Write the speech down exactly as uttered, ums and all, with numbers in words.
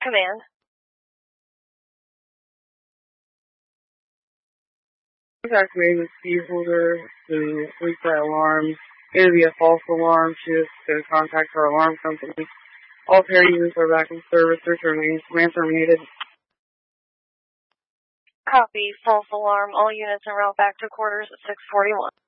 command. Contact made with key holder to reset alarm. It would be a false alarm. She has to contact her alarm company. All pair units are back in service. Search remains. Command terminated. Copy. False alarm. All units en route back to quarters at six forty-one.